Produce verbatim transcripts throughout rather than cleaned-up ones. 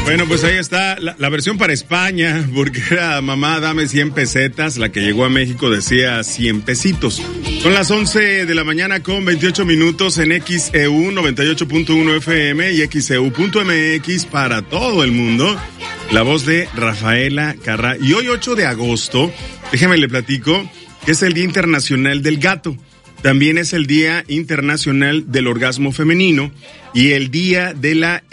Bueno, pues ahí está la, la versión para España, porque era mamá, dame cien pesetas, la que llegó a México decía cien pesitos. Son las once de la mañana con veintiocho minutos en X E U noventa y ocho punto uno F M y X E U punto M X para todo el mundo. La voz de Rafaela Carrá. Y hoy ocho de agosto, déjeme le platico, que es el Día Internacional del Gato. También es el Día Internacional del Orgasmo Femenino y el Día de la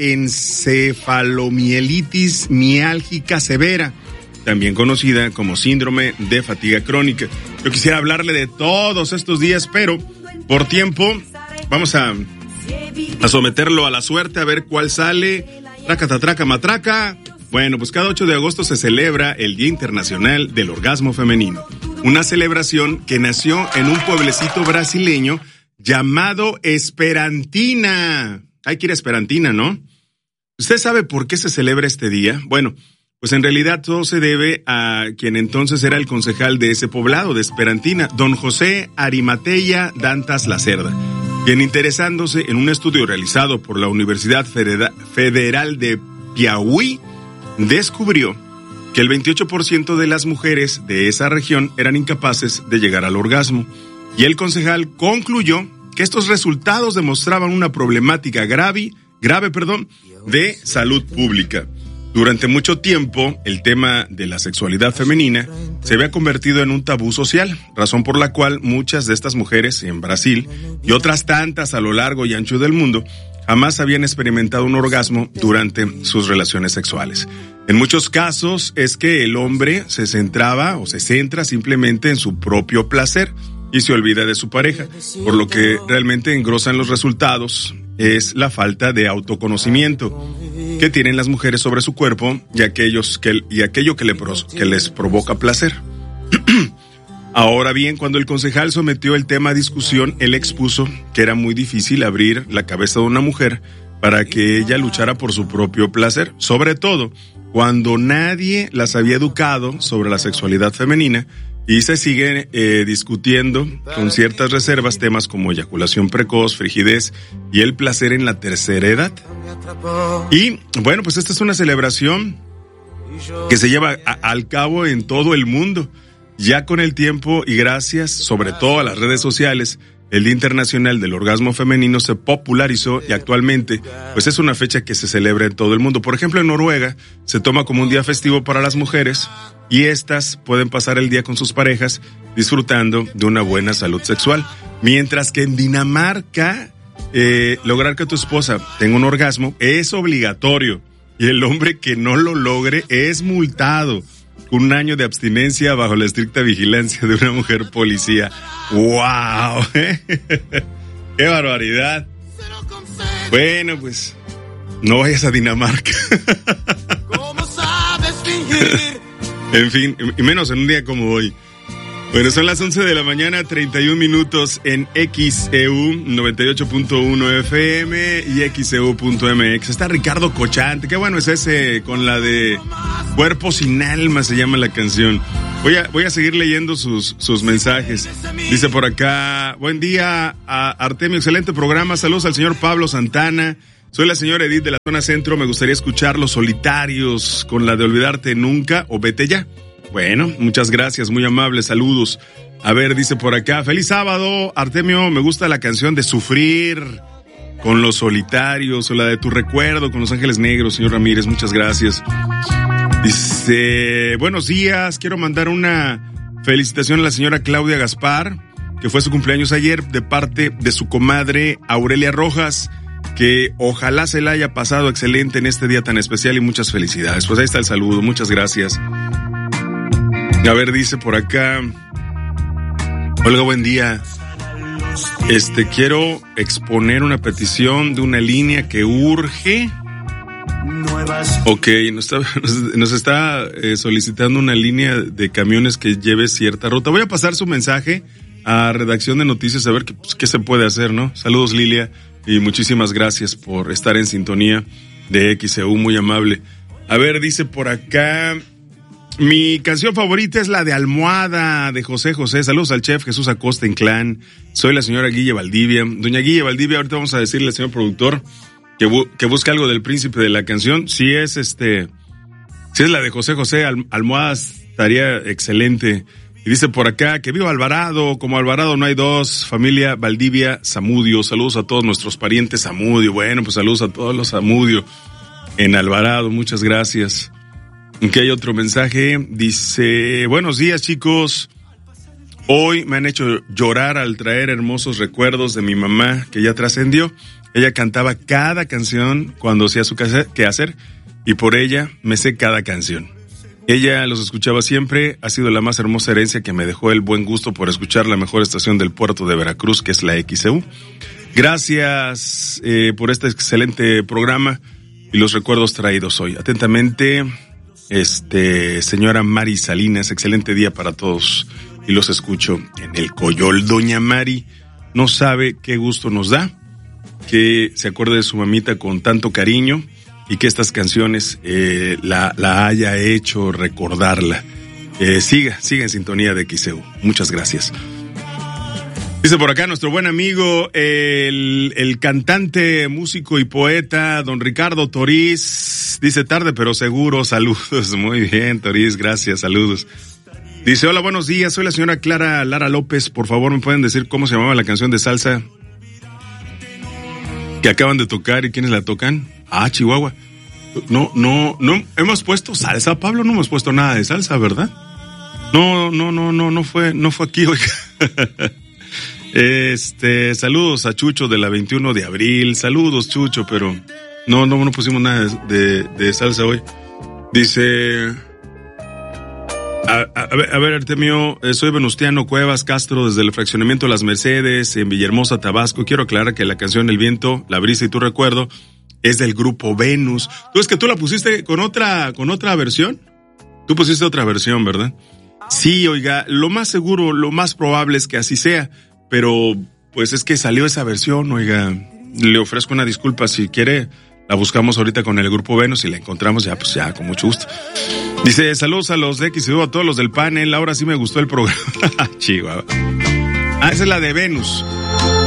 Encefalomielitis Miálgica Severa, también conocida como síndrome de fatiga crónica. Yo quisiera hablarle de todos estos días, pero por tiempo vamos a, a someterlo a la suerte, a ver cuál sale. Traca, traca, matraca. Bueno, pues cada ocho de agosto se celebra el Día Internacional del Orgasmo Femenino. Una celebración que nació en un pueblecito brasileño llamado Esperantina. Hay que ir a Esperantina, ¿no? ¿Usted sabe por qué se celebra este día? Bueno, pues en realidad todo se debe a quien entonces era el concejal de ese poblado, de Esperantina, don José Arimateia Dantas Lacerda, quien interesándose en un estudio realizado por la Universidad Federal de Piauí, descubrió que el veintiocho por ciento de las mujeres de esa región eran incapaces de llegar al orgasmo, y el concejal concluyó que estos resultados demostraban una problemática grave, grave, perdón, de salud pública. Durante mucho tiempo, el tema de la sexualidad femenina se había convertido en un tabú social, razón por la cual muchas de estas mujeres en Brasil y otras tantas a lo largo y ancho del mundo jamás habían experimentado un orgasmo durante sus relaciones sexuales. En muchos casos es que el hombre se centraba o se centra simplemente en su propio placer y se olvida de su pareja, por lo que realmente engrosan los resultados es la falta de autoconocimiento que tienen las mujeres sobre su cuerpo y aquellos que y aquello que, le, que les provoca placer. Ahora bien, cuando el concejal sometió el tema a discusión, él expuso que era muy difícil abrir la cabeza de una mujer para que ella luchara por su propio placer, sobre todo cuando nadie las había educado sobre la sexualidad femenina y se sigue eh, discutiendo con ciertas reservas temas como eyaculación precoz, frigidez y el placer en la tercera edad. Y bueno, pues esta es una celebración que se lleva a, al cabo en todo el mundo. Ya con el tiempo y gracias sobre todo a las redes sociales, el Día Internacional del Orgasmo Femenino se popularizó y actualmente pues es una fecha que se celebra en todo el mundo. Por ejemplo, en Noruega se toma como un día festivo para las mujeres y estas pueden pasar el día con sus parejas disfrutando de una buena salud sexual. Mientras que en Dinamarca, eh, lograr que tu esposa tenga un orgasmo es obligatorio y el hombre que no lo logre es multado. Un año de abstinencia bajo la estricta vigilancia de una mujer policía. ¡Wow! ¡Qué barbaridad! Bueno, pues, no vayas a Dinamarca. En fin, y menos en un día como hoy. Bueno, son las once de la mañana, treinta y un minutos en X E U noventa y ocho punto uno F M y X E U punto M X. Está Ricardo Cochante, qué bueno es ese, con la de Cuerpo sin alma se llama la canción. Voy a, voy a seguir leyendo sus, sus mensajes. Dice por acá, buen día a Artemio, excelente programa, saludos al señor Pablo Santana. Soy la señora Edith de la zona centro, me gustaría escuchar Los Solitarios con la de Olvidarte Nunca o Vete Ya. Bueno, muchas gracias, muy amables, saludos. A ver, dice por acá, feliz sábado, Artemio, me gusta la canción de Sufrir con Los Solitarios o la de Tu Recuerdo con Los Ángeles Negros, señor Ramírez, muchas gracias. Dice, buenos días, quiero mandar una felicitación a la señora Claudia Gaspar, que fue su cumpleaños ayer, de parte de su comadre Aurelia Rojas, que ojalá se la haya pasado excelente en este día tan especial y muchas felicidades. Pues ahí está el saludo, muchas gracias. A ver, dice por acá, Olga, buen día. Este, quiero exponer una petición de una línea que urge. Ok, nos está, nos está eh, solicitando una línea de camiones que lleve cierta ruta. Voy a pasar su mensaje a redacción de noticias a ver qué, pues, qué se puede hacer, ¿no? Saludos, Lilia, y muchísimas gracias por estar en sintonía de X E U, muy amable. A ver, dice por acá, mi canción favorita es la de Almohada de José José. Saludos al chef Jesús Acosta Inclán. Soy la señora Guille Valdivia. Doña Guille Valdivia, ahorita vamos a decirle al señor productor que, bu- que busca algo del príncipe de la canción. Si es este, si es la de José José Al- Almohadas, estaría excelente. Y dice por acá que viva Alvarado, como Alvarado no hay dos, familia Valdivia Zamudio. Saludos a todos nuestros parientes Zamudio. Bueno, pues saludos a todos los Zamudio en Alvarado, muchas gracias. Aquí hay otro mensaje, dice, buenos días chicos, hoy me han hecho llorar al traer hermosos recuerdos de mi mamá que ya trascendió. Ella cantaba cada canción cuando hacía su quehacer y por ella me sé cada canción. Ella los escuchaba siempre, ha sido la más hermosa herencia que me dejó el buen gusto por escuchar la mejor estación del puerto de Veracruz, que es la X C U. Gracias eh, por este excelente programa y los recuerdos traídos hoy. Atentamente, este señora Mari Salinas, excelente día para todos y los escucho en el Coyol. Doña Mari no sabe qué gusto nos da que se acuerde de su mamita con tanto cariño y que estas canciones eh, la, la haya hecho recordarla. Eh, siga, siga en sintonía de X C U. Muchas gracias. Dice por acá nuestro buen amigo, el, el cantante, músico y poeta, don Ricardo Toriz. Dice tarde pero seguro, saludos. Muy bien, Toriz, gracias, saludos. Dice, hola, buenos días, soy la señora Clara Lara López. Por favor, ¿me pueden decir cómo se llamaba la canción de salsa que acaban de tocar y quiénes la tocan? Ah, Chihuahua. No, no, no, hemos puesto salsa, Pablo, no hemos puesto nada de salsa, ¿verdad? No, no, no, no, no fue, no fue aquí, oiga. Este, saludos a Chucho de la veintiuno de abril, saludos Chucho, pero no, no, no pusimos nada de, de, de salsa hoy. Dice, a, a, a ver, a ver, Artemio, eh, soy Venustiano Cuevas Castro desde el fraccionamiento Las Mercedes en Villahermosa, Tabasco. Quiero aclarar que la canción El Viento, la brisa y tu recuerdo es del grupo Venus. ¿Tú es que tú la pusiste con otra, con otra versión? Tú pusiste otra versión, ¿verdad? Sí, oiga, lo más seguro, lo más probable es que así sea, pero pues es que salió esa versión, oiga, le ofrezco una disculpa, si quiere, la buscamos ahorita con el grupo Venus y la encontramos ya, pues ya, con mucho gusto. Dice, saludos a los de X C U, a todos los del panel, ahora sí me gustó el programa. Chihuahua. Ah, esa es la de Venus.